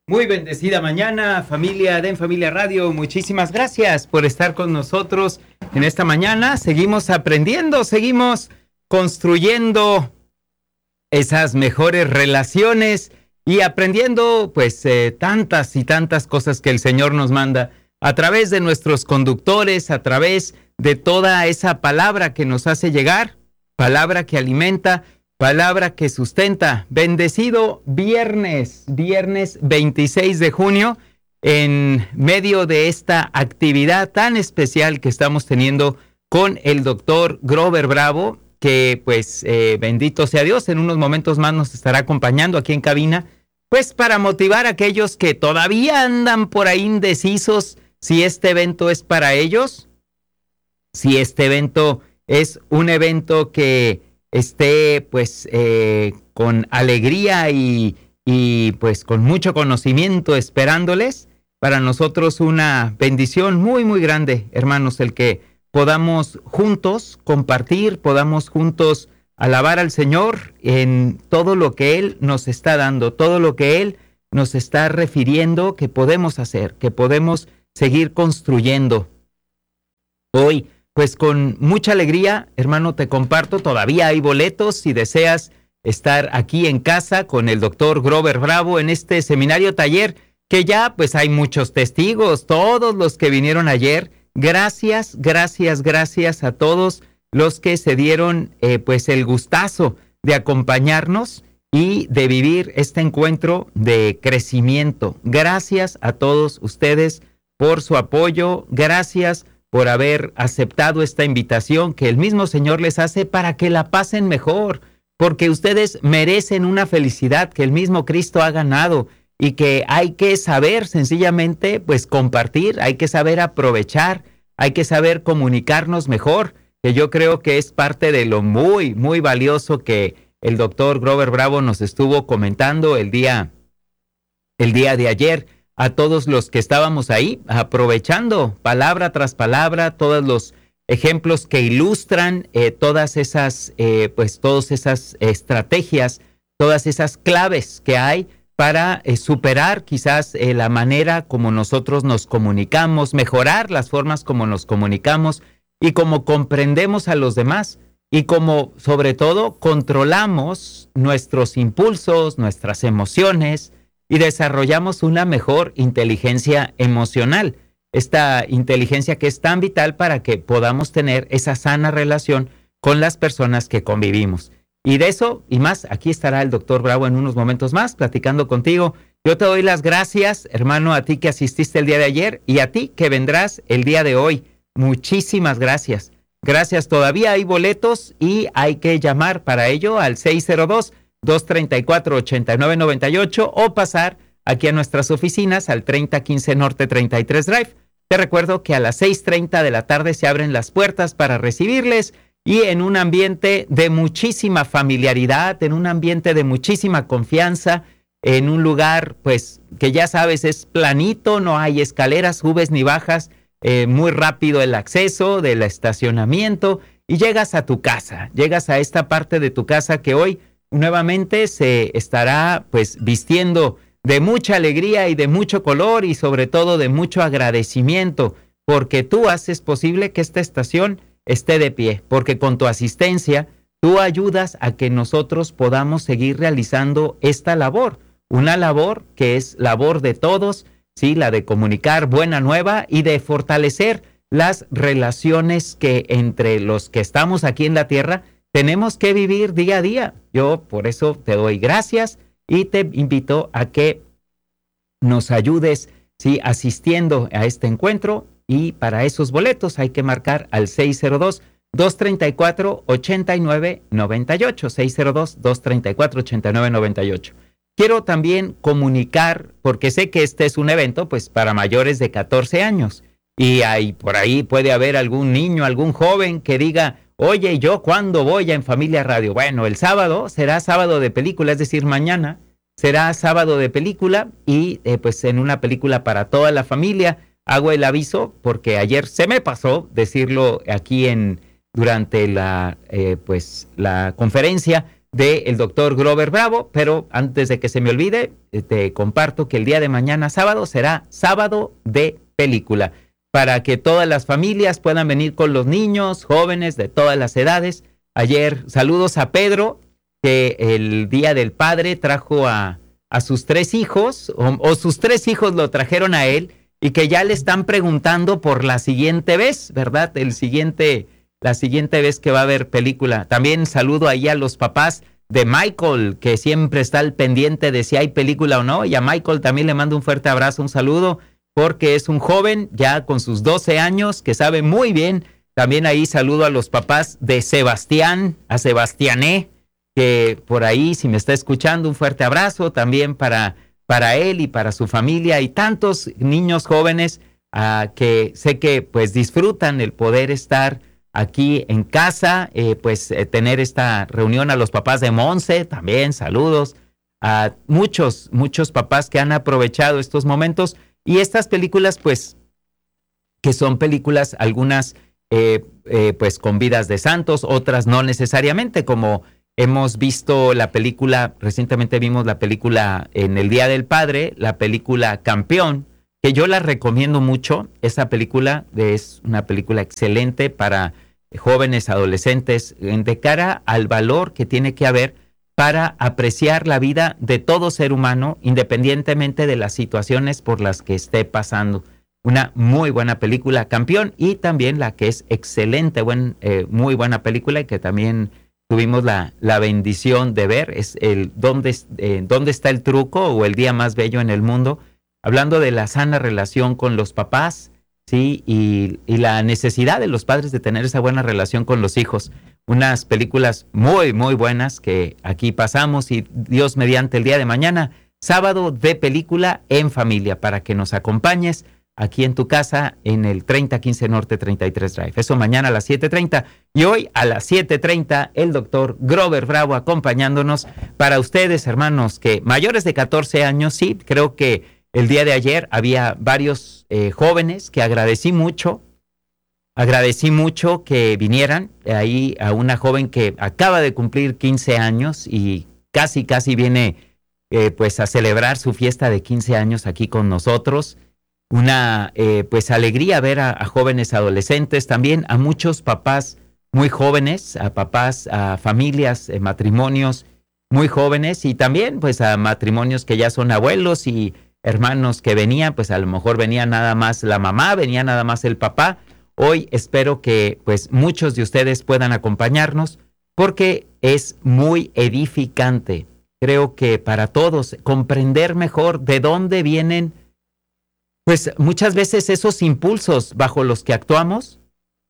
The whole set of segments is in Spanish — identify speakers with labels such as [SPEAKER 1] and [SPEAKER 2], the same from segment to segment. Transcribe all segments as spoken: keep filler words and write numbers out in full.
[SPEAKER 1] Muy bendecida mañana, familia de En Familia Radio. Muchísimas gracias por estar con nosotros en esta mañana. Seguimos aprendiendo, seguimos construyendo esas mejores relaciones y aprendiendo pues eh, tantas y tantas cosas que el Señor nos manda a través de nuestros conductores, a través de toda esa palabra que nos hace llegar, palabra que alimenta, palabra que sustenta. Bendecido viernes, viernes veintiséis de junio, en medio de esta actividad tan especial que estamos teniendo con el doctor Grover Bravo, que pues eh, bendito sea Dios, en unos momentos más nos estará acompañando aquí en cabina, pues para motivar a aquellos que todavía andan por ahí indecisos si este evento es para ellos, si este evento es un evento que esté pues eh, con alegría y, y pues con mucho conocimiento esperándoles. Para nosotros una bendición muy muy grande, hermanos, el que podamos juntos compartir, podamos juntos alabar al Señor en todo lo que Él nos está dando, todo lo que Él nos está refiriendo que podemos hacer, que podemos seguir construyendo. Hoy pues con mucha alegría, hermano, te comparto, todavía hay boletos si deseas estar aquí en casa con el doctor Grover Bravo en este seminario taller, que ya pues hay muchos testigos, todos los que vinieron ayer. Gracias, gracias, gracias a todos los que se dieron eh, pues el gustazo de acompañarnos y de vivir este encuentro de crecimiento. Gracias a todos ustedes por su apoyo, gracias por haber aceptado esta invitación que el mismo Señor les hace para que la pasen mejor, porque ustedes merecen una felicidad que el mismo Cristo ha ganado y que hay que saber sencillamente pues compartir, hay que saber aprovechar, hay que saber comunicarnos mejor, que yo creo que es parte de lo muy, muy valioso que el doctor Grover Bravo nos estuvo comentando el día, el día de ayer. A todos los que estábamos ahí, aprovechando palabra tras palabra, todos los ejemplos que ilustran eh, todas esas, eh, pues todas esas estrategias, todas esas claves que hay para eh, superar quizás eh, la manera como nosotros nos comunicamos, mejorar las formas como nos comunicamos y como comprendemos a los demás y como sobre todo controlamos nuestros impulsos, nuestras emociones, y desarrollamos una mejor inteligencia emocional. Esta inteligencia que es tan vital para que podamos tener esa sana relación con las personas que convivimos. Y de eso y más, aquí estará el doctor Bravo en unos momentos más platicando contigo. Yo te doy las gracias, hermano, a ti que asististe el día de ayer y a ti que vendrás el día de hoy. Muchísimas gracias. Gracias, todavía hay boletos y hay que llamar para ello al seis cero dos, dos tres cuatro, ocho nueve nueve ocho o pasar aquí a nuestras oficinas al treinta quince Norte treinta y tres Drive. Te recuerdo que a las seis treinta de la tarde se abren las puertas para recibirles y en un ambiente de muchísima familiaridad, en un ambiente de muchísima confianza, en un lugar pues que ya sabes es planito, no hay escaleras, subes ni bajas, eh, muy rápido el acceso del estacionamiento y llegas a tu casa, llegas a esta parte de tu casa que hoy nuevamente se estará pues vistiendo de mucha alegría y de mucho color y sobre todo de mucho agradecimiento, porque tú haces posible que esta estación esté de pie, porque con tu asistencia tú ayudas a que nosotros podamos seguir realizando esta labor, una labor que es labor de todos, sí, la de comunicar buena nueva y de fortalecer las relaciones que entre los que estamos aquí en la tierra tenemos que vivir día a día. Yo por eso te doy gracias y te invito a que nos ayudes, ¿sí?, asistiendo a este encuentro. Y para esos boletos hay que marcar al seis cero dos, dos tres cuatro, ocho nueve nueve ocho, seis cero dos, dos tres cuatro, ocho nueve nueve ocho. Quiero también comunicar, porque sé que este es un evento pues para mayores de catorce años y hay, por ahí puede haber algún niño, algún joven que diga: oye, ¿yo cuándo voy a En Familia Radio? Bueno, el sábado será sábado de película, es decir, mañana será sábado de película y eh, pues en una película para toda la familia. Hago el aviso porque ayer se me pasó decirlo aquí en durante la, eh, pues, la conferencia del doctor Grover Bravo, pero antes de que se me olvide, te comparto que el día de mañana sábado será sábado de película, para que todas las familias puedan venir con los niños, jóvenes de todas las edades. Ayer, saludos a Pedro, que el Día del Padre trajo a, a sus tres hijos, o, o sus tres hijos lo trajeron a él, y que ya le están preguntando por la siguiente vez, ¿verdad? El siguiente, la siguiente vez que va a haber película. También saludo ahí a los papás de Michael, que siempre está al pendiente de si hay película o no, y a Michael también le mando un fuerte abrazo, un saludo, porque es un joven ya con sus doce años que sabe muy bien. También ahí saludo a los papás de Sebastián, a Sebastiané, que por ahí, si me está escuchando, un fuerte abrazo también para, para él y para su familia y tantos niños jóvenes uh, que sé que pues disfrutan el poder estar aquí en casa, eh, pues eh, tener esta reunión. A los papás de Monse, también saludos, a muchos, muchos papás que han aprovechado estos momentos y estas películas, pues, que son películas, algunas eh, eh, pues con vidas de santos, otras no necesariamente, como hemos visto la película, recientemente vimos la película en el Día del Padre, la película Campeón, que yo la recomiendo mucho. Esa película es una película excelente para jóvenes, adolescentes, de cara al valor que tiene que haber para apreciar la vida de todo ser humano, independientemente de las situaciones por las que esté pasando. Una muy buena película, Campeón, y también la que es excelente, buen, eh, muy buena película y que también tuvimos la, la bendición de ver, es el ¿dónde, eh, ¿Dónde está el truco? O El día más bello en el mundo, hablando de la sana relación con los papás, ¿sí? Y, y la necesidad de los padres de tener esa buena relación con los hijos. Unas películas muy, muy buenas que aquí pasamos y Dios mediante el día de mañana, sábado de película en familia, para que nos acompañes aquí en tu casa en el treinta quince Norte treinta y tres Drive. Eso mañana a las siete treinta y hoy a las siete treinta el doctor Grover Bravo acompañándonos para ustedes, hermanos, que mayores de catorce años, sí, creo que el día de ayer había varios eh, jóvenes que agradecí mucho, agradecí mucho que vinieran. Ahí a una joven que acaba de cumplir quince años y casi, casi viene eh, pues a celebrar su fiesta de quince años aquí con nosotros. Una eh, pues alegría ver a, a jóvenes adolescentes, también a muchos papás muy jóvenes, a papás, a familias, eh, matrimonios muy jóvenes y también pues a matrimonios que ya son abuelos y hermanos que venían, pues a lo mejor venía nada más la mamá, venía nada más el papá. Hoy espero que pues muchos de ustedes puedan acompañarnos porque es muy edificante. Creo que para todos comprender mejor de dónde vienen pues muchas veces esos impulsos bajo los que actuamos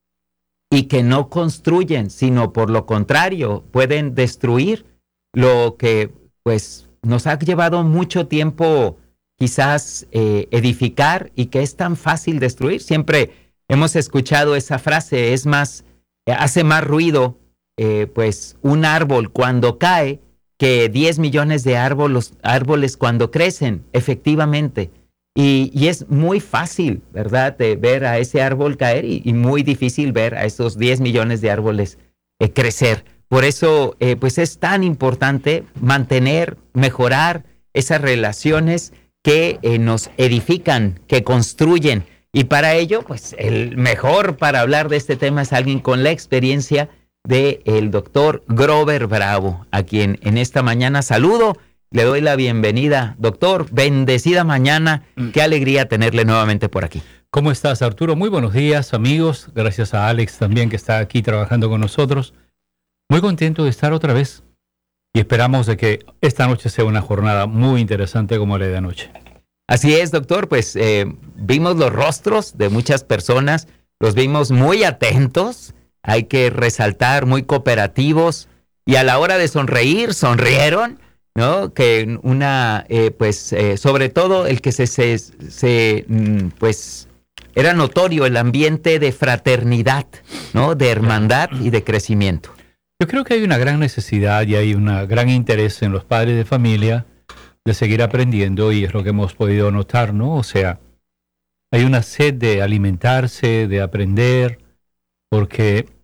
[SPEAKER 1] y que no construyen, sino por lo contrario, pueden destruir lo que pues nos ha llevado mucho tiempo quizás eh, edificar y que es tan fácil destruir. Siempre hemos escuchado esa frase, es más, eh, hace más ruido eh, pues un árbol cuando cae que diez millones de árboles, árboles cuando crecen, efectivamente. Y, y es muy fácil, ¿verdad?, de ver a ese árbol caer y, y muy difícil ver a esos diez millones de árboles eh, crecer. Por eso, eh, pues es tan importante mantener, mejorar esas relaciones que eh, nos edifican, que construyen. Y para ello, pues el mejor para hablar de este tema es alguien con la experiencia del doctor Grover Bravo, a quien en esta mañana saludo. Le doy la bienvenida, doctor. Bendecida mañana. Qué alegría tenerle nuevamente por aquí.
[SPEAKER 2] ¿Cómo estás, Arturo? Muy buenos días, amigos. Gracias a Alex también, que está aquí trabajando con nosotros. Muy contento de estar otra vez. Y esperamos de que esta noche sea una jornada muy interesante como la de anoche.
[SPEAKER 1] Así es, doctor. Pues eh, vimos los rostros de muchas personas. Los vimos muy atentos. Hay que resaltar, muy cooperativos. Y a la hora de sonreír, sonrieron, ¿no? Que una, eh, pues, eh, sobre todo el que se, se, se, pues, era notorio el ambiente de fraternidad, ¿no? De hermandad y de crecimiento.
[SPEAKER 2] Yo creo que hay una gran necesidad y hay un gran interés en los padres de familia de seguir aprendiendo y es lo que hemos podido notar, ¿no? O sea, hay una sed de alimentarse, de aprender, porque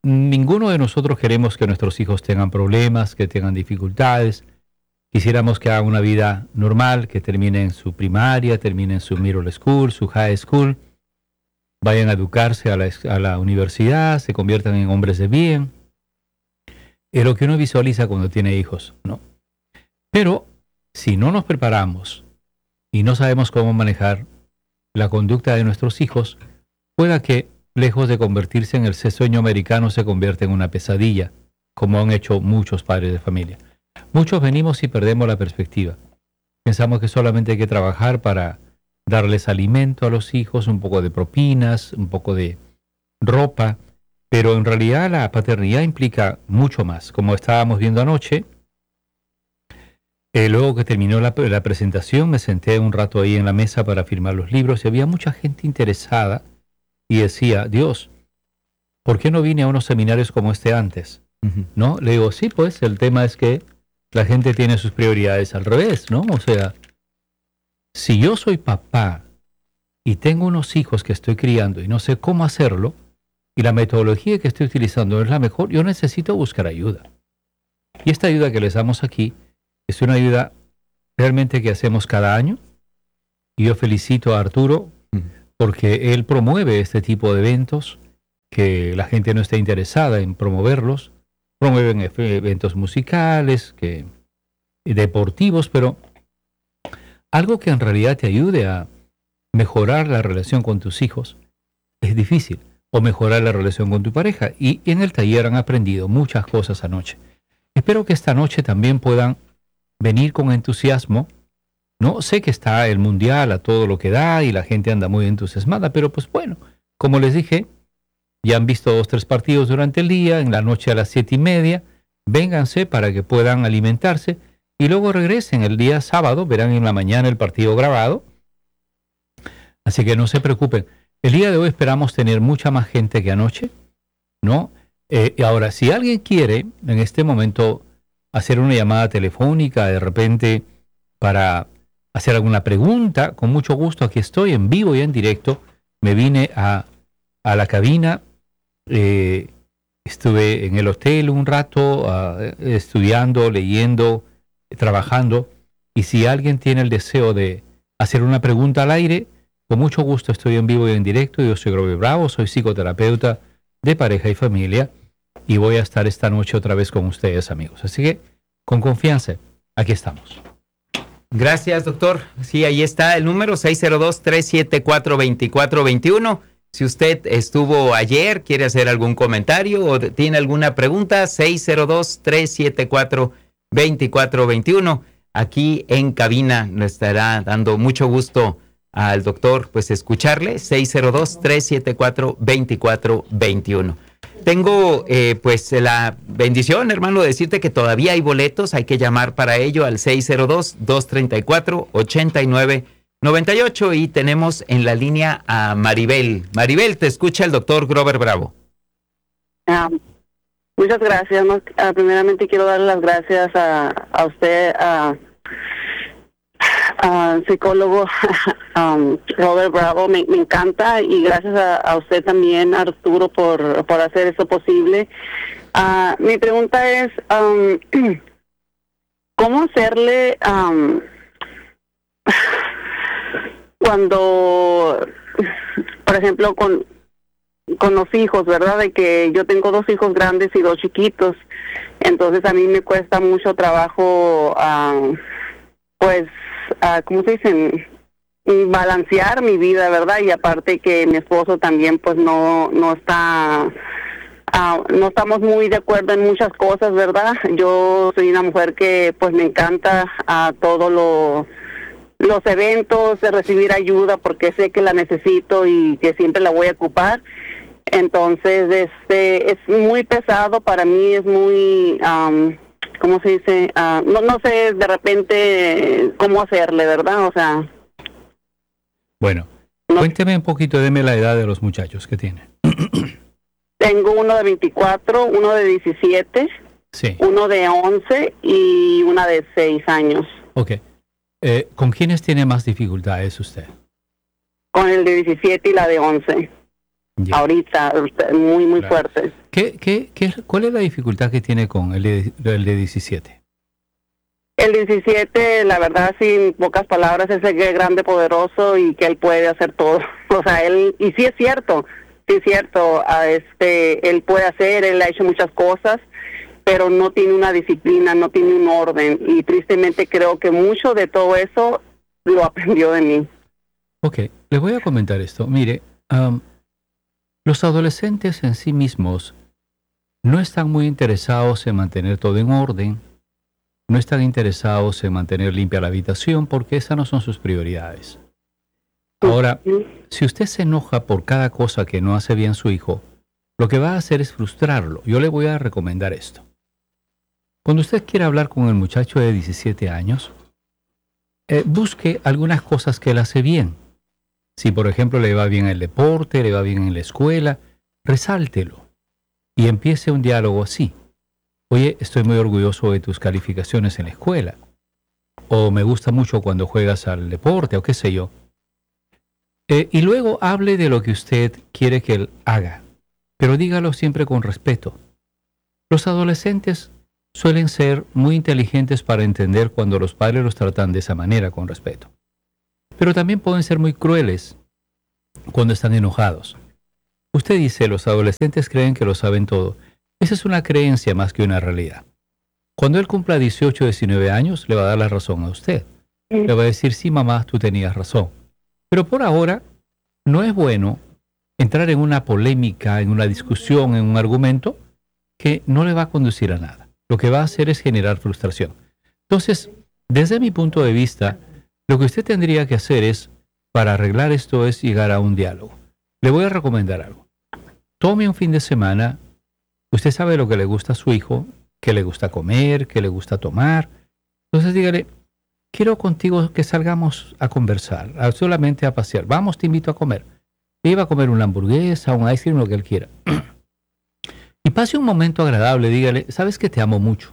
[SPEAKER 2] ninguno de nosotros queremos que nuestros hijos tengan problemas, que tengan dificultades. Quisiéramos que hagan una vida normal, que terminen su primaria, terminen su middle school, su high school, vayan a educarse a la, a la universidad, se conviertan en hombres de bien. Es lo que uno visualiza cuando tiene hijos, ¿no? Pero si no nos preparamos y no sabemos cómo manejar la conducta de nuestros hijos, pueda que, lejos de convertirse en el sueño americano, se convierta en una pesadilla, como han hecho muchos padres de familia. Muchos venimos y perdemos la perspectiva. Pensamos que solamente hay que trabajar para darles alimento a los hijos, un poco de propinas, un poco de ropa, pero en realidad la paternidad implica mucho más. Como estábamos viendo anoche, eh, luego que terminó la, la presentación, me senté un rato ahí en la mesa para firmar los libros y había mucha gente interesada y decía, Dios, ¿por qué no vine a unos seminarios como este antes? Uh-huh. ¿No? Le digo, sí, pues el tema es que la gente tiene sus prioridades al revés, ¿no? O sea, si yo soy papá y tengo unos hijos que estoy criando y no sé cómo hacerlo, y la metodología que estoy utilizando es la mejor, yo necesito buscar ayuda. Y esta ayuda que les damos aquí es una ayuda realmente que hacemos cada año. Y yo felicito a Arturo porque él promueve este tipo de eventos que la gente no está interesada en promoverlos. Promueven eventos musicales, que, deportivos, pero algo que en realidad te ayude a mejorar la relación con tus hijos es difícil, o mejorar la relación con tu pareja. Y en el taller han aprendido muchas cosas anoche. Espero que esta noche también puedan venir con entusiasmo. No sé que está el mundial a todo lo que da y la gente anda muy entusiasmada, pero pues bueno, como les dije, ya han visto dos, tres partidos durante el día, en la noche a las siete y media, vénganse para que puedan alimentarse y luego regresen el día sábado, verán en la mañana el partido grabado. Así que no se preocupen. El día de hoy esperamos tener mucha más gente que anoche, ¿no? Eh, y ahora, si alguien quiere en este momento hacer una llamada telefónica de repente para hacer alguna pregunta, con mucho gusto, aquí estoy en vivo y en directo. Me vine a, a la cabina. Eh, estuve en el hotel un rato uh, estudiando, leyendo, trabajando, y si alguien tiene el deseo de hacer una pregunta al aire, con mucho gusto estoy en vivo y en directo. Yo soy Grover Bravo, soy psicoterapeuta de pareja y familia y voy a estar esta noche otra vez con ustedes, amigos, así que con confianza, aquí estamos.
[SPEAKER 1] Gracias, doctor. Sí, ahí está el número seis cero dos, tres siete cuatro, dos cuatro dos uno. Si usted estuvo ayer, quiere hacer algún comentario o tiene alguna pregunta, seis cero dos, tres siete cuatro, dos cuatro dos uno. Aquí en cabina nos estará dando mucho gusto al doctor pues escucharle. Seis cero dos, tres siete cuatro, dos cuatro dos uno. Tengo eh, pues la bendición, hermano, de decirte que todavía hay boletos. Hay que llamar para ello al seis cero dos, dos tres cuatro, ocho nueve nueve ocho. Y tenemos en la línea a Maribel. Maribel, te escucha el doctor Grover Bravo.
[SPEAKER 3] Ah, muchas gracias. ¿no? Ah, primeramente quiero darle las gracias a, a usted, a, a psicólogo um, Robert Bravo. Me, me encanta, y gracias a, a usted también, Arturo, por, por hacer eso posible. Uh, mi pregunta es, um, ¿cómo hacerle... Um, cuando, por ejemplo, con con los hijos, ¿verdad? De que yo tengo dos hijos grandes y dos chiquitos, entonces a mí me cuesta mucho trabajo, uh, pues, uh, ¿cómo se dicen? Balancear mi vida, ¿verdad? Y aparte que mi esposo también, pues, no no está, uh, no estamos muy de acuerdo en muchas cosas, ¿verdad? Yo soy una mujer que, pues, me encanta uh, todo lo... los eventos, de recibir ayuda porque sé que la necesito y que siempre la voy a ocupar. Entonces, este, es muy pesado para mí, es muy, um, ¿cómo se dice? Uh, no, no sé de repente cómo hacerle, ¿verdad? O sea...
[SPEAKER 2] Bueno, no. Cuénteme un poquito, deme la edad de los muchachos que tiene.
[SPEAKER 3] Tengo uno de veinticuatro, uno de diecisiete, sí. Uno de once y una de seis años.
[SPEAKER 2] Ok. Eh, ¿Con quiénes tiene más dificultades usted?
[SPEAKER 3] Con el de diecisiete y la de once. Yeah. Ahorita, muy, muy claro. fuerte.
[SPEAKER 2] ¿Qué, qué, qué, ¿Cuál es la dificultad que tiene con el de, el de diecisiete?
[SPEAKER 3] El diecisiete, la verdad, sin pocas palabras, es el grande, poderoso y que él puede hacer todo. O sea, él, y sí es cierto, sí es cierto, a este, él puede hacer, él ha hecho muchas cosas, pero no tiene una disciplina, no tiene un orden. Y tristemente creo que mucho de todo eso lo aprendió de mí.
[SPEAKER 2] Ok, les voy a comentar esto. Mire, um, los adolescentes en sí mismos no están muy interesados en mantener todo en orden, no están interesados en mantener limpia la habitación porque esas no son sus prioridades. Ahora, si usted se enoja por cada cosa que no hace bien su hijo, lo que va a hacer es frustrarlo. Yo le voy a recomendar esto. Cuando usted quiera hablar con el muchacho de diecisiete años, eh, busque algunas cosas que él hace bien. Si, por ejemplo, le va bien el deporte, le va bien en la escuela, resáltelo y empiece un diálogo así. Oye, estoy muy orgulloso de tus calificaciones en la escuela. O me gusta mucho cuando juegas al deporte, o qué sé yo. Eh, y luego hable de lo que usted quiere que él haga, pero dígalo siempre con respeto. Los adolescentes suelen ser muy inteligentes para entender cuando los padres los tratan de esa manera, con respeto. Pero también pueden ser muy crueles cuando están enojados. Usted dice, los adolescentes creen que lo saben todo. Esa es una creencia más que una realidad. Cuando él cumpla dieciocho o diecinueve años, le va a dar la razón a usted. Le va a decir, sí, mamá, tú tenías razón. Pero por ahora, no es bueno entrar en una polémica, en una discusión, en un argumento que no le va a conducir a nada. Lo que va a hacer es generar frustración. Entonces, desde mi punto de vista, lo que usted tendría que hacer es, para arreglar esto, es llegar a un diálogo. Le voy a recomendar algo. Tome un fin de semana. Usted sabe lo que le gusta a su hijo, qué le gusta comer, qué le gusta tomar. Entonces dígale, quiero contigo que salgamos a conversar, a solamente a pasear. Vamos, te invito a comer. Iba a comer una hamburguesa, un ice cream, lo que él quiera. Y pase un momento agradable, dígale, sabes que te amo mucho.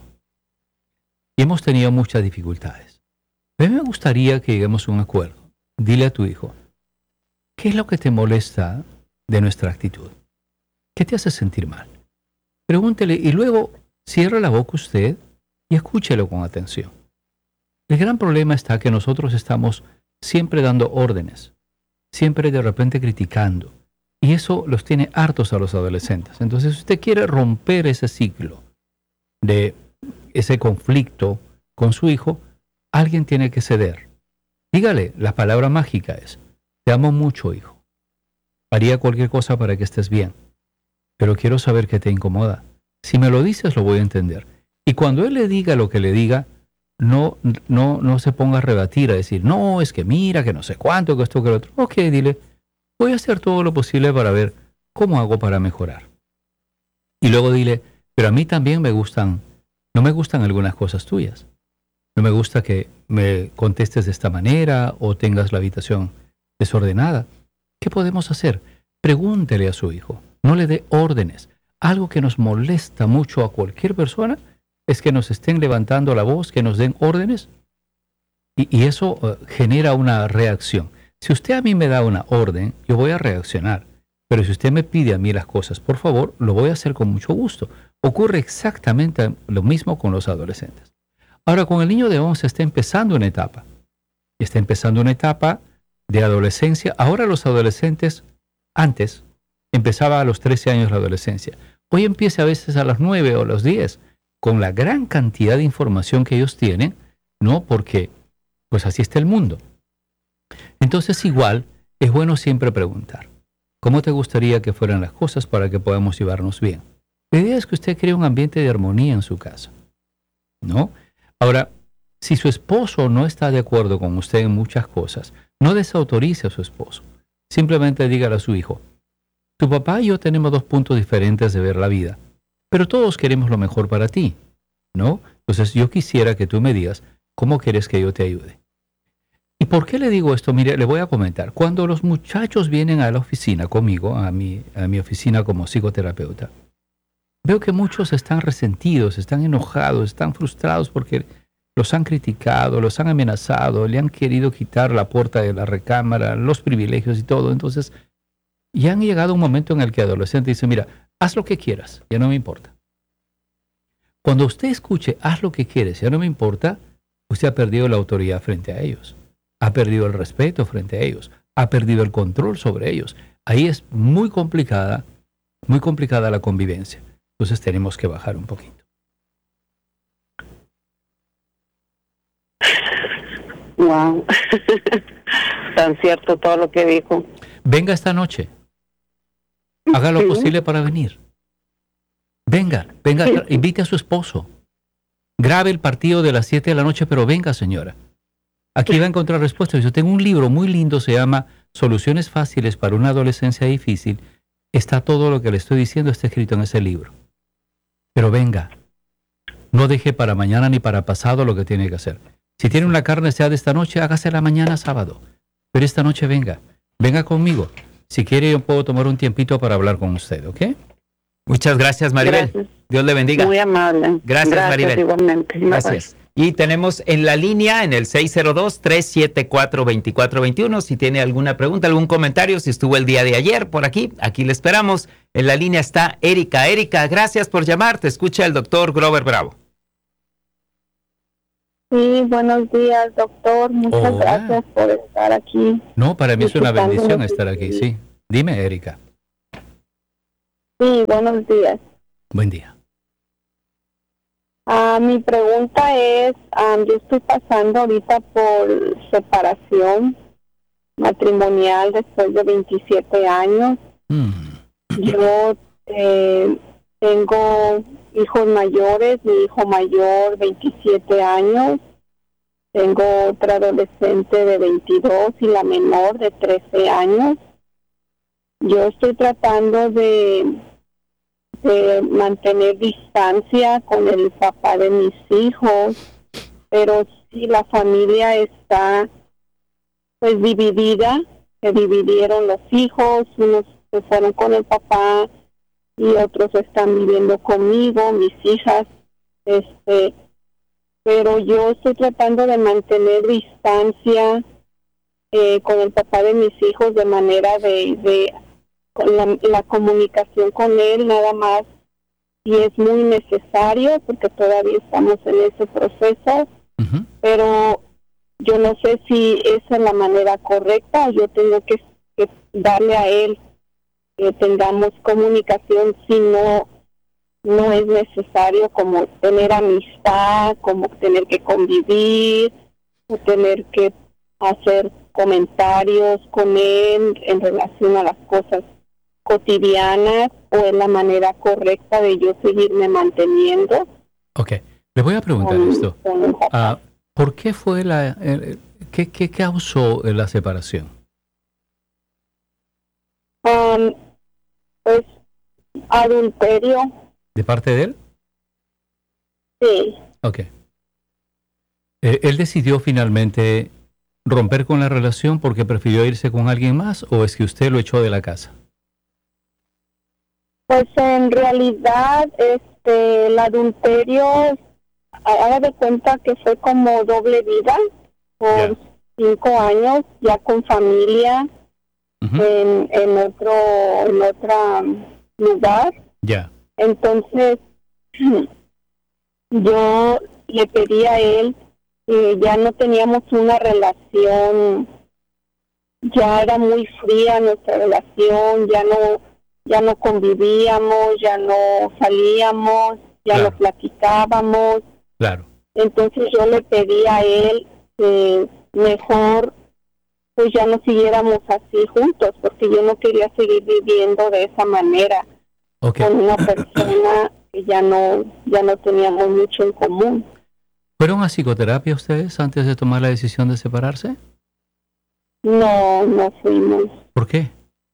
[SPEAKER 2] Y hemos tenido muchas dificultades. A mí me gustaría que lleguemos a un acuerdo. Dile a tu hijo, ¿qué es lo que te molesta de nuestra actitud? ¿Qué te hace sentir mal? Pregúntele y luego cierre la boca usted y escúchelo con atención. El gran problema está que nosotros estamos siempre dando órdenes, siempre de repente criticando. Y eso los tiene hartos a los adolescentes. Entonces, si usted quiere romper ese ciclo de ese conflicto con su hijo, alguien tiene que ceder. Dígale, la palabra mágica es, te amo mucho, hijo. Haría cualquier cosa para que estés bien. Pero quiero saber qué te incomoda. Si me lo dices, lo voy a entender. Y cuando él le diga lo que le diga, no, no, no se ponga a rebatir, a decir, no, es que mira, que no sé cuánto, que esto, que lo otro. Ok, dile, voy a hacer todo lo posible para ver cómo hago para mejorar. Y luego dile, pero a mí también me gustan, no me gustan algunas cosas tuyas. No me gusta que me contestes de esta manera o tengas la habitación desordenada. ¿Qué podemos hacer? Pregúntele a su hijo. No le dé órdenes. Algo que nos molesta mucho a cualquier persona es que nos estén levantando la voz, que nos den órdenes. Y, y eso uh, genera una reacción. Si usted a mí me da una orden, yo voy a reaccionar. Pero si usted me pide a mí las cosas, por favor, lo voy a hacer con mucho gusto. Ocurre exactamente lo mismo con los adolescentes. Ahora, con el niño de once está empezando una etapa. Está empezando una etapa de adolescencia. Ahora los adolescentes, antes, empezaba a los trece años la adolescencia. Hoy empieza a veces a los nueve o a los diez, con la gran cantidad de información que ellos tienen, ¿no? Porque, pues así está el mundo. Entonces, igual, es bueno siempre preguntar, ¿cómo te gustaría que fueran las cosas para que podamos llevarnos bien? La idea es que usted cree un ambiente de armonía en su casa, ¿no? Ahora, si su esposo no está de acuerdo con usted en muchas cosas, no desautorice a su esposo. Simplemente dígale a su hijo, tu papá y yo tenemos dos puntos diferentes de ver la vida, pero todos queremos lo mejor para ti, ¿no? Entonces yo quisiera que tú me digas cómo quieres que yo te ayude. ¿Y por qué le digo esto? Mire, le voy a comentar. Cuando los muchachos vienen a la oficina conmigo, a mi, a mi oficina como psicoterapeuta, veo que muchos están resentidos, están enojados, están frustrados porque los han criticado, los han amenazado, le han querido quitar la puerta de la recámara, los privilegios y todo. Entonces, Y han llegado un momento en el que el adolescente dice, mira, haz lo que quieras, ya no me importa. Cuando usted escuche, haz lo que quieres, ya no me importa, usted ha perdido la autoridad frente a ellos, ha perdido el respeto frente a ellos, ha perdido el control sobre ellos. Ahí es muy complicada, muy complicada la convivencia. Entonces tenemos que bajar un poquito.
[SPEAKER 3] Wow. Tan cierto todo lo que dijo.
[SPEAKER 2] Venga esta noche. Haga lo sí. posible para venir. Venga, venga, sí. invite a su esposo. Grabe el partido de las siete de la noche, pero venga, señora. Aquí va a encontrar respuestas. Yo tengo un libro muy lindo, se llama Soluciones fáciles para una adolescencia difícil. Está todo lo que le estoy diciendo, está escrito en ese libro. Pero venga, no deje para mañana ni para pasado lo que tiene que hacer. Si tiene una carne sea de esta noche, hágasela mañana sábado. Pero esta noche venga, venga conmigo. Si quiere, yo puedo tomar un tiempito para hablar con usted, ¿ok?
[SPEAKER 1] Muchas gracias, Maribel. Gracias. Dios le bendiga.
[SPEAKER 3] Muy amable.
[SPEAKER 1] Gracias, gracias Maribel.
[SPEAKER 3] Igualmente.
[SPEAKER 1] Gracias. Y tenemos en la línea, en el seis cero dos, tres siete cuatro, dos cuatro dos uno, si tiene alguna pregunta, algún comentario, si estuvo el día de ayer por aquí, aquí le esperamos. En la línea está Erika. Erika, gracias por llamar. Te escucha el doctor Grover Bravo.
[SPEAKER 4] Sí, buenos días, doctor. Muchas Hola. gracias por estar aquí.
[SPEAKER 2] No, para mí es una bendición estar aquí, sí. Dime, Erika.
[SPEAKER 4] Sí, buenos días.
[SPEAKER 2] Buen día.
[SPEAKER 4] Uh, mi pregunta es, um, yo estoy pasando ahorita por separación matrimonial después de veintisiete años. Mm. Yo eh, tengo hijos mayores, mi hijo mayor, veintisiete años. Tengo otra adolescente de veintidós y la menor de trece años. Yo estoy tratando de, de mantener distancia con el papá de mis hijos, pero si la familia está pues dividida, se dividieron los hijos, unos se fueron con el papá y otros están viviendo conmigo, mis hijas, este, pero yo estoy tratando de mantener distancia eh, con el papá de mis hijos de manera de, de con la, la comunicación con él nada más si es muy necesario, porque todavía estamos en ese proceso, uh-huh. pero yo no sé si esa es la manera correcta o yo tengo que, que darle a él que tengamos comunicación si no no es necesario, como tener amistad, como tener que convivir, o tener que hacer comentarios con él en relación a las cosas cotidianas, o es la manera correcta de yo seguirme manteniendo.
[SPEAKER 2] Ok, le voy a preguntar con, esto. Con uh, ¿Por qué fue la, eh, qué, qué causó la separación?
[SPEAKER 4] Um, pues adulterio.
[SPEAKER 2] ¿De parte de él?
[SPEAKER 4] Sí.
[SPEAKER 2] Ok. Eh, ¿Él decidió finalmente romper con la relación porque prefirió irse con alguien más o es que usted lo echó de la casa?
[SPEAKER 4] Pues en realidad este el adulterio, haga de cuenta que fue como doble vida por yeah. cinco años, ya con familia, uh-huh. en, en otro en otro lugar.
[SPEAKER 2] Ya. Yeah.
[SPEAKER 4] Entonces, yo le pedí a él que ya no teníamos una relación, ya era muy fría nuestra relación, ya no ya no convivíamos, ya no salíamos, ya claro. no platicábamos.
[SPEAKER 2] Claro.
[SPEAKER 4] Entonces yo le pedí a él que mejor pues ya no siguiéramos así juntos, porque yo no quería seguir viviendo de esa manera. Okay. Con una persona que ya no ya no teníamos mucho en común.
[SPEAKER 2] ¿Fueron a psicoterapia ustedes antes de tomar la decisión de separarse?
[SPEAKER 4] No, no fuimos.
[SPEAKER 2] ¿Por qué?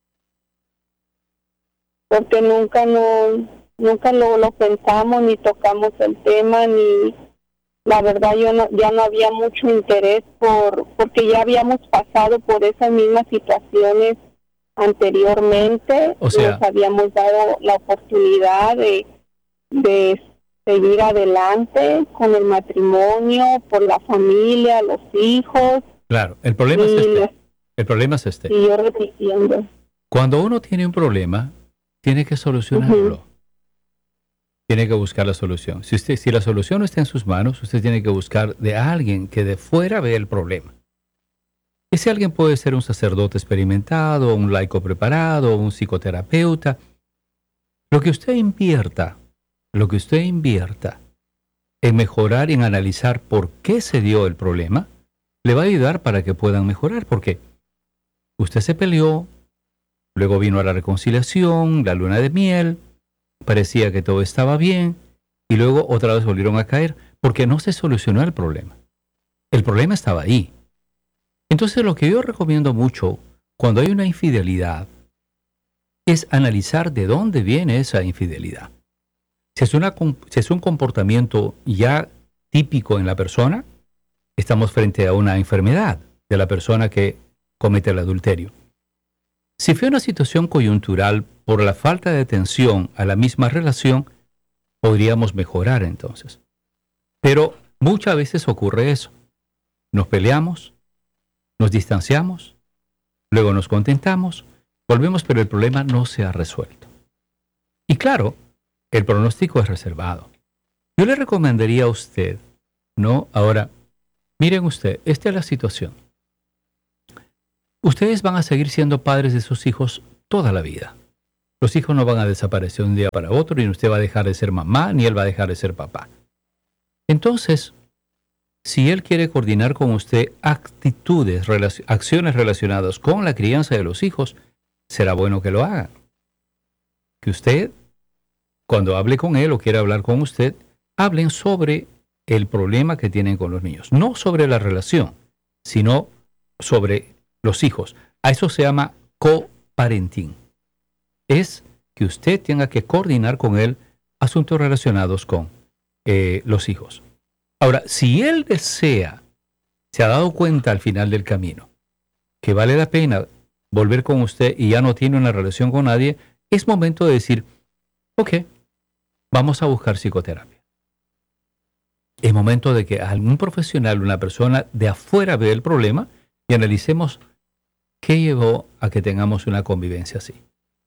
[SPEAKER 4] Porque nunca no nunca lo, lo pensamos ni tocamos el tema, ni la verdad yo no ya no había mucho interés por porque ya habíamos pasado por esas mismas situaciones anteriormente. O sea, nos habíamos dado la oportunidad de, de seguir adelante con el matrimonio, por la familia, los hijos.
[SPEAKER 2] Claro, el problema es este. El problema es este.
[SPEAKER 4] Y yo repitiendo.
[SPEAKER 2] Cuando uno tiene un problema, tiene que solucionarlo. Uh-huh. Tiene que buscar la solución. Si, usted, si la solución no está en sus manos, usted tiene que buscar de alguien que de fuera vea el problema. Ese alguien puede ser un sacerdote experimentado, un laico preparado, un psicoterapeuta. Lo que usted invierta, lo que usted invierta en mejorar, en analizar por qué se dio el problema, le va a ayudar para que puedan mejorar. Porque usted se peleó, luego vino a la reconciliación, la luna de miel, parecía que todo estaba bien, y luego otra vez volvieron a caer, porque no se solucionó el problema. El problema estaba ahí. Entonces lo que yo recomiendo mucho cuando hay una infidelidad es analizar de dónde viene esa infidelidad. Si es, una, si es un comportamiento ya típico en la persona, estamos frente a una enfermedad de la persona que comete el adulterio. Si fue una situación coyuntural por la falta de atención a la misma relación, podríamos mejorar entonces. Pero muchas veces ocurre eso. Nos peleamos, nos distanciamos, luego nos contentamos, volvemos, pero el problema no se ha resuelto. Y claro, el pronóstico es reservado. Yo le recomendaría a usted, ¿no? Ahora, miren usted, esta es la situación. Ustedes van a seguir siendo padres de sus hijos toda la vida. Los hijos no van a desaparecer de un día para otro, ni usted va a dejar de ser mamá, ni él va a dejar de ser papá. Entonces, si él quiere coordinar con usted actitudes, relac- acciones relacionadas con la crianza de los hijos, será bueno que lo haga. Que usted, cuando hable con él o quiera hablar con usted, hablen sobre el problema que tienen con los niños. No sobre la relación, sino sobre los hijos. A eso se llama coparenting. Es que usted tenga que coordinar con él asuntos relacionados con eh, los hijos. Ahora, si él desea, se ha dado cuenta al final del camino, que vale la pena volver con usted y ya no tiene una relación con nadie, es momento de decir, ok, vamos a buscar psicoterapia. Es momento de que algún profesional, una persona de afuera vea el problema y analicemos qué llevó a que tengamos una convivencia así.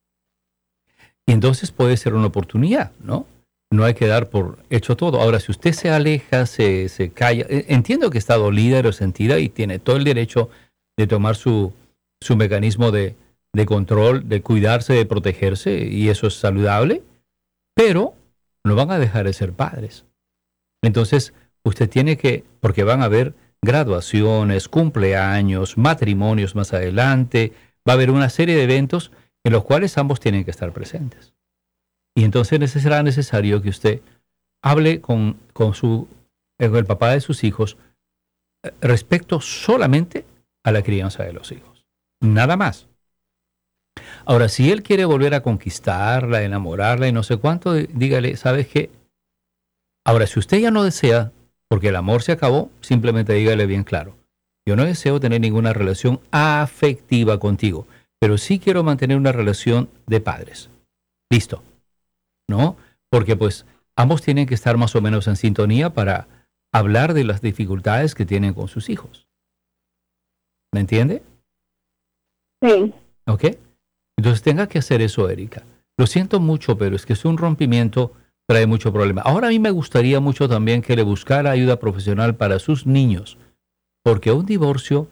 [SPEAKER 2] Y entonces puede ser una oportunidad, ¿no? No hay que dar por hecho todo. Ahora, si usted se aleja, se, se calla, entiendo que está dolida y resentida y tiene todo el derecho de tomar su, su mecanismo de, de control, de cuidarse, de protegerse, y eso es saludable, pero no van a dejar de ser padres. Entonces, usted tiene que, porque van a haber graduaciones, cumpleaños, matrimonios más adelante, va a haber una serie de eventos en los cuales ambos tienen que estar presentes. Y entonces será necesario que usted hable con, con, su, con el papá de sus hijos respecto solamente a la crianza de los hijos. Nada más. Ahora, si él quiere volver a conquistarla, enamorarla y no sé cuánto, dígale, ¿sabes qué? Ahora, si usted ya no desea, porque el amor se acabó, simplemente dígale bien claro, yo no deseo tener ninguna relación afectiva contigo, pero sí quiero mantener una relación de padres. Listo. ¿No? Porque pues ambos tienen que estar más o menos en sintonía para hablar de las dificultades que tienen con sus hijos. ¿Me entiende?
[SPEAKER 4] Sí.
[SPEAKER 2] ¿Ok? Entonces tenga que hacer eso, Erika. Lo siento mucho, pero es que es un rompimiento, trae mucho problema. Ahora a mí me gustaría mucho también que le buscara ayuda profesional para sus niños, porque un divorcio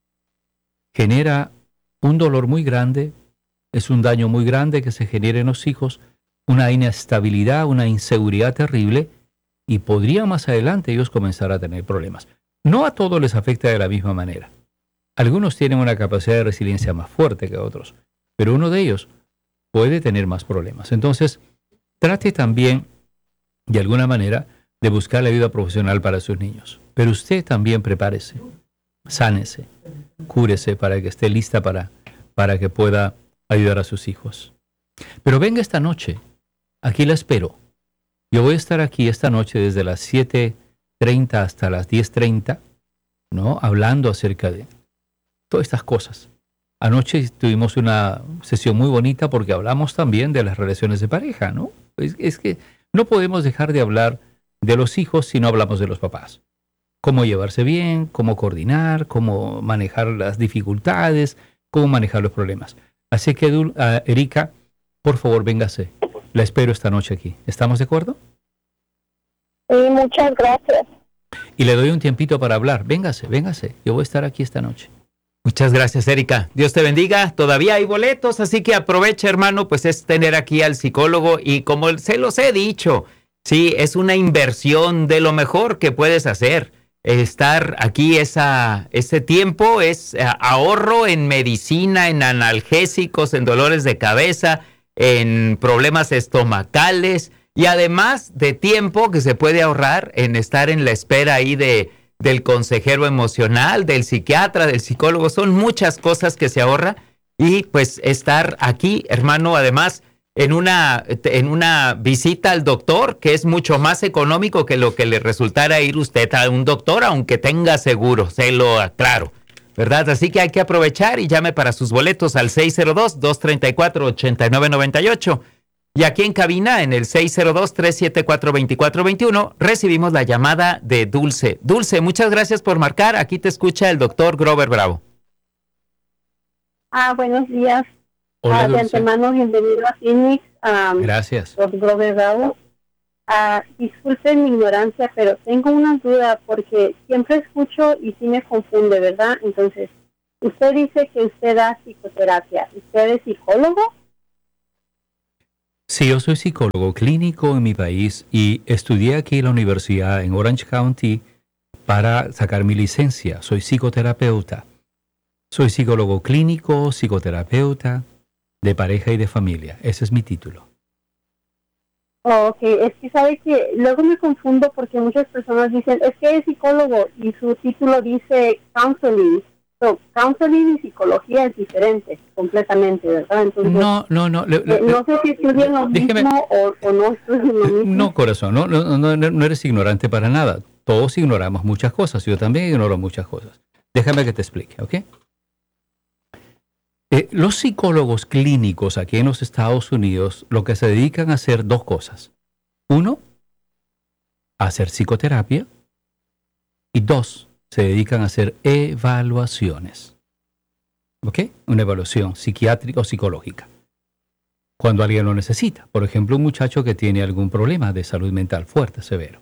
[SPEAKER 2] genera un dolor muy grande, es un daño muy grande que se genera en los hijos, una inestabilidad, una inseguridad terrible, y podría más adelante ellos comenzar a tener problemas. No a todos les afecta de la misma manera. Algunos tienen una capacidad de resiliencia más fuerte que otros, pero uno de ellos puede tener más problemas. Entonces, trate también, de alguna manera, de buscar la ayuda profesional para sus niños. Pero usted también prepárese, sánese, cúrese para que esté lista para, para que pueda ayudar a sus hijos. Pero venga esta noche. Aquí la espero. Yo voy a estar aquí esta noche desde las siete treinta hasta las diez treinta, ¿no? Hablando acerca de todas estas cosas. Anoche tuvimos una sesión muy bonita porque hablamos también de las relaciones de pareja, ¿no? Es, es que no podemos dejar de hablar de los hijos si no hablamos de los papás. Cómo llevarse bien, cómo coordinar, cómo manejar las dificultades, cómo manejar los problemas. Así que, uh, Erika, por favor, véngase. La espero esta noche aquí. ¿Estamos de acuerdo?
[SPEAKER 4] Sí, muchas gracias.
[SPEAKER 2] Y le doy un tiempito para hablar. Véngase, véngase. Yo voy a estar aquí esta noche.
[SPEAKER 1] Muchas gracias, Erika. Dios te bendiga. Todavía hay boletos, así que aprovecha, hermano, pues es tener aquí al psicólogo y como se los he dicho, sí, es una inversión de lo mejor que puedes hacer. Estar aquí esa, ese tiempo es ahorro en medicina, en analgésicos, en dolores de cabeza, en problemas estomacales y además de tiempo que se puede ahorrar en estar en la espera ahí de del consejero emocional, del psiquiatra, del psicólogo. Son muchas cosas que se ahorra y pues estar aquí, hermano, además en una, en una visita al doctor, que es mucho más económico que lo que le resultara ir usted a un doctor, aunque tenga seguro, se lo aclaro, ¿verdad? Así que hay que aprovechar y llame para sus boletos al seis cero dos, dos tres cuatro, ocho nueve nueve ocho. Y aquí en cabina, en el seis cero dos, tres siete cuatro, dos cuatro dos uno, recibimos la llamada de Dulce. Dulce, muchas gracias por marcar. Aquí te escucha el doctor Grover Bravo.
[SPEAKER 4] Ah, buenos días.
[SPEAKER 2] Hola,
[SPEAKER 4] ah, de
[SPEAKER 2] Dulce.
[SPEAKER 4] antemano, bienvenido a Phoenix. Um,
[SPEAKER 2] Gracias.
[SPEAKER 4] doctor Grover Bravo. Ah, disculpen mi ignorancia, pero tengo una duda porque siempre escucho y sí me confunde, ¿verdad? Entonces, usted dice que usted da psicoterapia. ¿Usted es psicólogo?
[SPEAKER 2] Sí, yo soy psicólogo clínico en mi país y estudié aquí en la universidad en Orange County para sacar mi licencia. Soy psicoterapeuta. Soy psicólogo clínico, psicoterapeuta de pareja y de familia. Ese es mi título.
[SPEAKER 4] Oh, ok, es que sabe que luego me confundo porque muchas personas dicen, es que es psicólogo y su título dice counseling. So, counseling y psicología es diferente, completamente, ¿verdad? Entonces,
[SPEAKER 2] No, no, no. Le, le,
[SPEAKER 4] eh, no sé si estudian lo
[SPEAKER 2] déjeme,
[SPEAKER 4] mismo o, o no estudian lo mismo.
[SPEAKER 2] No, corazón, no, no, no, no eres ignorante para nada. Todos ignoramos muchas cosas. Yo también ignoro muchas cosas. Déjame que te explique, ¿ok? Eh, los psicólogos clínicos aquí en los Estados Unidos lo que se dedican a hacer dos cosas. Uno, a hacer psicoterapia. Y dos, se dedican a hacer evaluaciones. ¿Ok? Una evaluación psiquiátrica o psicológica. Cuando alguien lo necesita. Por ejemplo, un muchacho que tiene algún problema de salud mental fuerte, severo.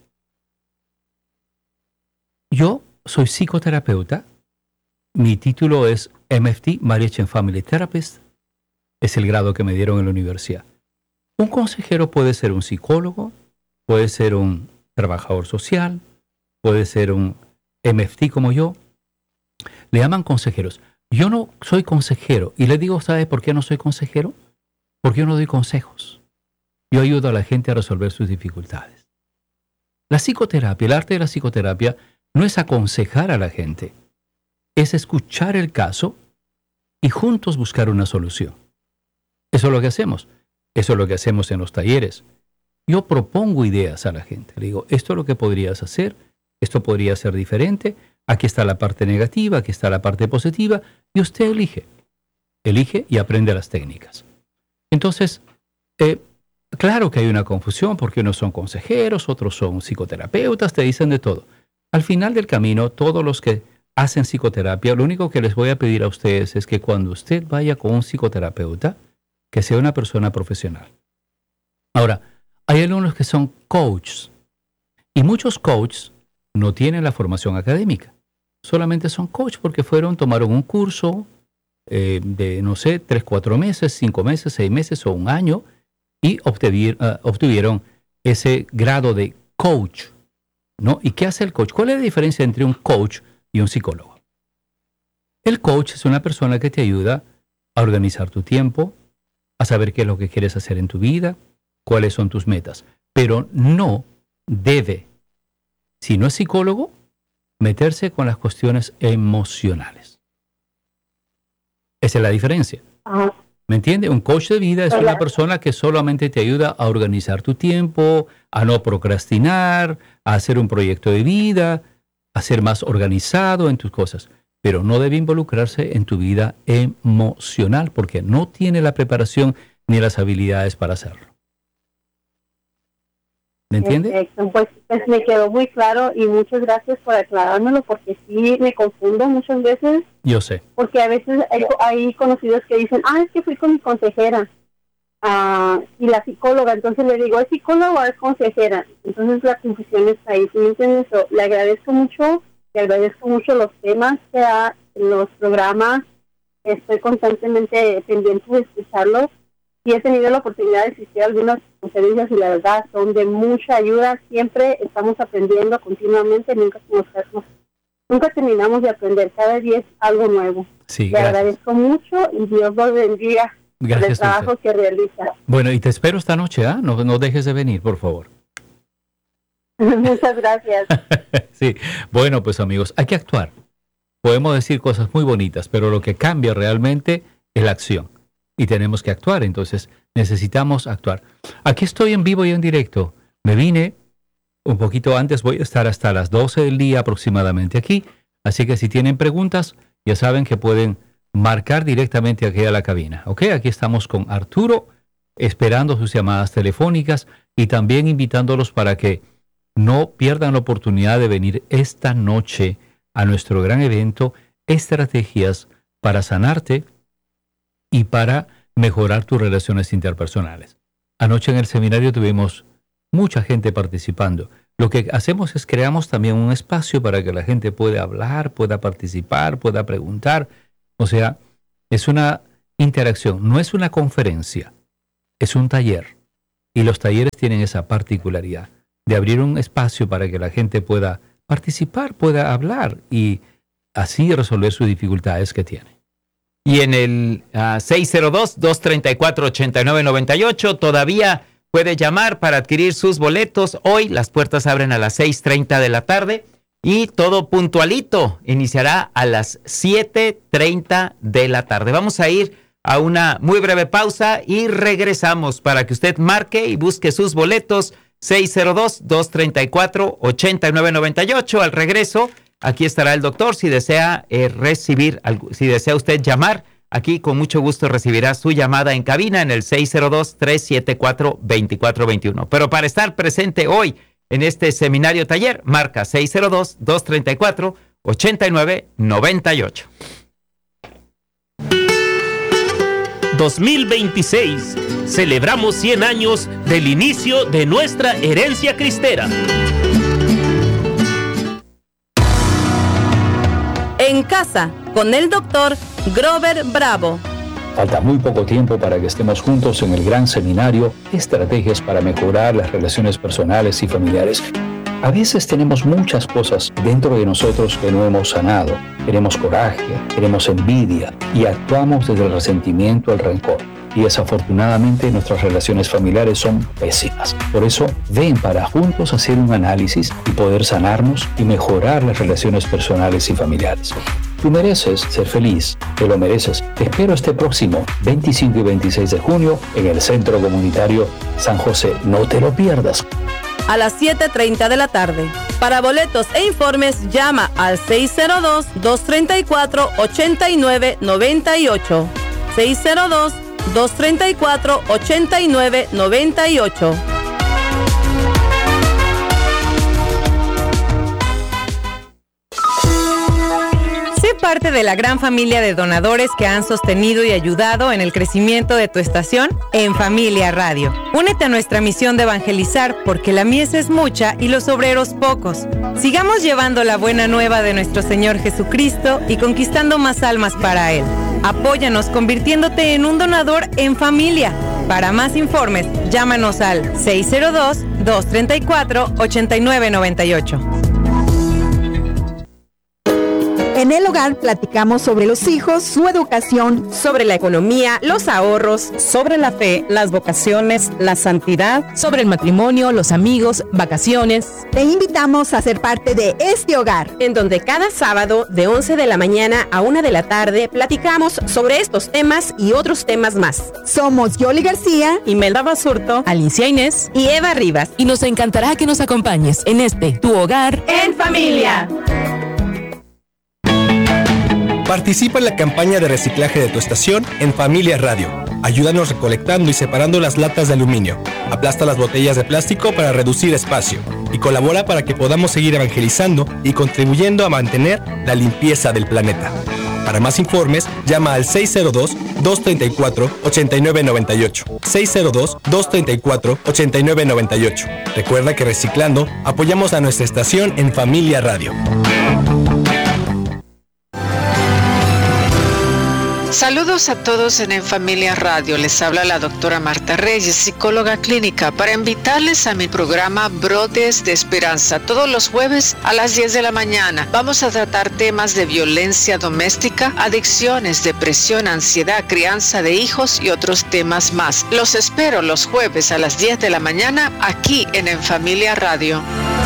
[SPEAKER 2] Yo soy psicoterapeuta. Mi título es M F T, Marriage and Family Therapist. Es el grado que me dieron en la universidad. Un consejero puede ser un psicólogo, puede ser un trabajador social, puede ser un M F T como yo. Le llaman consejeros. Yo no soy consejero. Y le digo, ¿sabe por qué no soy consejero? Porque yo no doy consejos. Yo ayudo a la gente a resolver sus dificultades. La psicoterapia, el arte de la psicoterapia, no es aconsejar a la gente. Es escuchar el caso y juntos buscar una solución. Eso es lo que hacemos. Eso es lo que hacemos en los talleres. Yo propongo ideas a la gente. Le digo, esto es lo que podrías hacer. Esto podría ser diferente. Aquí está la parte negativa, aquí está la parte positiva. Y usted elige. Elige y aprende las técnicas. Entonces, eh, claro que hay una confusión porque unos son consejeros, otros son psicoterapeutas, te dicen de todo. Al final del camino, todos los que hacen psicoterapia, lo único que les voy a pedir a ustedes es que cuando usted vaya con un psicoterapeuta, que sea una persona profesional. Ahora, hay algunos que son coaches y muchos coaches no tienen la formación académica. Solamente son coach porque fueron, tomaron un curso eh, de, no sé, tres, cuatro meses, cinco meses, seis meses o un año y obtuvieron, uh, obtuvieron ese grado de coach, ¿no? ¿Y qué hace el coach? ¿Cuál es la diferencia entre un coach y un psicólogo? El coach es una persona que te ayuda a organizar tu tiempo, a saber qué es lo que quieres hacer en tu vida, cuáles son tus metas, pero no debe, si no es psicólogo, meterse con las cuestiones emocionales. Esa es la diferencia.
[SPEAKER 4] Ajá.
[SPEAKER 2] ¿Me entiende? Un coach de vida es una persona que solamente te ayuda a organizar tu tiempo, a no procrastinar, a hacer un proyecto de vida, a ser más organizado en tus cosas, pero no debe involucrarse en tu vida emocional porque no tiene la preparación ni las habilidades para hacerlo. ¿Me entiende?
[SPEAKER 4] Perfecto. Pues, pues me quedó muy claro y muchas gracias por aclarármelo, porque sí me confundo muchas veces.
[SPEAKER 2] Yo sé.
[SPEAKER 4] Porque a veces hay, hay conocidos que dicen, ah, es que fui con mi consejera uh, y la psicóloga, entonces le digo, ¿es psicóloga o es consejera? Entonces la confusión está ahí. ¿Sí me entiendes? So, le agradezco mucho, le agradezco mucho los temas que da en los programas. Estoy constantemente pendiente de escucharlos y he tenido la oportunidad de asistir a algunas conferencias y la verdad son de mucha ayuda. Siempre estamos aprendiendo continuamente, nunca, nos, nunca terminamos de aprender, cada día es algo nuevo.
[SPEAKER 2] Sí,
[SPEAKER 4] Le
[SPEAKER 2] gracias.
[SPEAKER 4] agradezco mucho y Dios los bendiga por el trabajo que realiza.
[SPEAKER 2] Bueno, y te espero esta noche, ¿ah? ¿eh? No, no dejes de venir, por favor.
[SPEAKER 4] Muchas gracias.
[SPEAKER 2] Sí, bueno, pues amigos, hay que actuar. Podemos decir cosas muy bonitas, pero lo que cambia realmente es la acción. Y tenemos que actuar, entonces necesitamos actuar. Aquí estoy en vivo y en directo. Me vine un poquito antes, voy a estar hasta las doce del día aproximadamente aquí. Así que si tienen preguntas, ya saben que pueden marcar directamente aquí a la cabina. ¿Ok? Aquí estamos con Arturo, esperando sus llamadas telefónicas y también invitándolos para que no pierdan la oportunidad de venir esta noche a nuestro gran evento, Estrategias para Sanarte y para mejorar tus relaciones interpersonales. Anoche en el seminario tuvimos mucha gente participando. Lo que hacemos es creamos también un espacio para que la gente pueda hablar, pueda participar, pueda preguntar. O sea, es una interacción, no es una conferencia, es un taller. Y los talleres tienen esa particularidad de abrir un espacio para que la gente pueda participar, pueda hablar y así resolver sus dificultades que tiene.
[SPEAKER 1] Y en el uh, seis cero dos, dos tres cuatro, ocho nueve nueve ocho todavía puede llamar para adquirir sus boletos. Hoy las puertas abren a las seis treinta de la tarde y todo puntualito iniciará a las siete treinta de la tarde. Vamos a ir a una muy breve pausa y regresamos para que usted marque y busque sus boletos. seis cero dos, dos tres cuatro, ocho nueve nueve ocho. Al regreso, aquí estará el doctor. Si desea eh, recibir, si desea usted llamar, aquí con mucho gusto recibirá su llamada en cabina en el seis cero dos, tres siete cuatro, dos cuatro dos uno. Pero para estar presente hoy en este seminario taller, marca seis cero dos, dos tres cuatro, ocho nueve nueve ocho.
[SPEAKER 5] dos mil veintiséis. Celebramos cien años del inicio de nuestra herencia cristera.
[SPEAKER 6] En casa, con el doctor Grover Bravo.
[SPEAKER 2] Falta muy poco tiempo para que estemos juntos en el gran seminario Estrategias para mejorar las relaciones personales y familiares. A veces tenemos muchas cosas dentro de nosotros que no hemos sanado. Tenemos coraje, tenemos envidia y actuamos desde el resentimiento al rencor. Y desafortunadamente nuestras relaciones familiares son pésimas. Por eso, ven para juntos hacer un análisis y poder sanarnos y mejorar las relaciones personales y familiares. Tú mereces ser feliz, te lo mereces. Te espero este próximo veinticinco y veintiséis de junio en el Centro Comunitario San José. No te lo pierdas.
[SPEAKER 6] A las siete treinta de la tarde. Para boletos e informes, llama al seis cero dos, dos tres cuatro, ocho nueve nueve ocho. seis cero dos, dos tres cuatro, ocho nueve nueve ocho. Sé parte de la gran familia de donadores que han sostenido y ayudado en el crecimiento de tu estación en Familia Radio. Únete a nuestra misión de evangelizar porque la mies es mucha y los obreros pocos. Sigamos llevando la buena nueva de nuestro Señor Jesucristo y conquistando más almas para Él. Apóyanos convirtiéndote en un donador en familia. Para más informes, llámanos al seis cero dos, dos tres cuatro, ocho nueve nueve ocho.
[SPEAKER 7] En el hogar platicamos sobre los hijos, su educación,
[SPEAKER 8] sobre la economía, los ahorros, sobre la fe, las vocaciones, la santidad, sobre el matrimonio, los amigos, vacaciones.
[SPEAKER 7] Te invitamos a ser parte de este hogar,
[SPEAKER 8] en donde cada sábado de once de la mañana a una de la tarde platicamos sobre estos temas y otros temas más.
[SPEAKER 7] Somos Yoli García,
[SPEAKER 8] Imelda Basurto,
[SPEAKER 6] Alicia Inés
[SPEAKER 8] y Eva Rivas.
[SPEAKER 6] Y nos encantará que nos acompañes en este Tu Hogar
[SPEAKER 8] en Familia.
[SPEAKER 9] Participa en la campaña de reciclaje de tu estación en Familia Radio. Ayúdanos recolectando y separando las latas de aluminio. Aplasta las botellas de plástico para reducir espacio. Y colabora para que podamos seguir evangelizando y contribuyendo a mantener la limpieza del planeta. Para más informes, llama al seis cero dos, dos tres cuatro, ocho nueve nueve ocho. seis cero dos, dos tres cuatro, ocho nueve nueve ocho. Recuerda que reciclando, apoyamos a nuestra estación en Familia Radio.
[SPEAKER 10] Saludos a todos en En Familia Radio. Les habla la doctora Marta Reyes, psicóloga clínica, para invitarles a mi programa Brotes de Esperanza. Todos los jueves a las diez de la mañana vamos a tratar temas de violencia doméstica, adicciones, depresión, ansiedad, crianza de hijos y otros temas más. Los espero los jueves a las diez de la mañana aquí en En Familia Radio.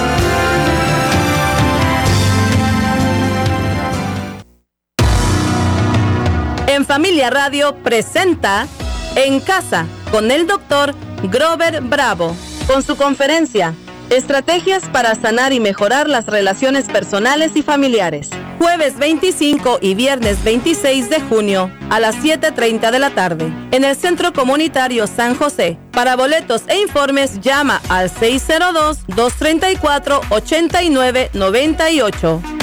[SPEAKER 8] En Familia Radio presenta En Casa con el doctor Grover Bravo, con su conferencia Estrategias para sanar y mejorar las relaciones personales y familiares. Jueves veinticinco y viernes veintiséis de junio a las siete treinta de la tarde en el Centro Comunitario San José. Para boletos e informes llama al seis cero dos, dos tres cuatro, ocho nueve nueve ocho.